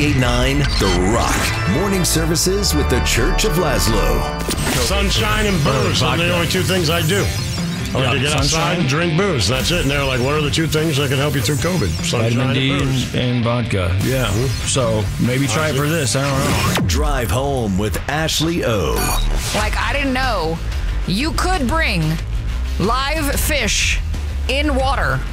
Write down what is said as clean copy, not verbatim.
98.9 The Rock. Morning services with the Church of Laszlo. Sunshine and booze. Those are the only two things I do. I like to get outside and drink booze. That's it. And they're like, what are the two things that can help you through COVID? Sunshine Vitamin D and booze. and vodka. Yeah. So maybe try it for this. I don't know. Drive home with Ashley O. Like, I didn't know you could bring live fish in water